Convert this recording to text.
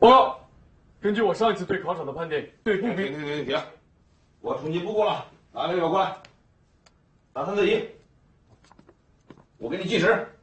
报告，根据我上一次对考场的判定，对步兵…… 停！我统计不过了，拿列表过来，拿3对1，我给你计时。